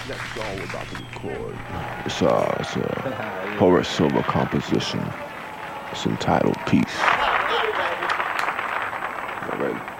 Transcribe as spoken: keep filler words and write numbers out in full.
Next song we're about to record. It's, uh, it's a Horace Silver composition. It's entitled Peace. All right.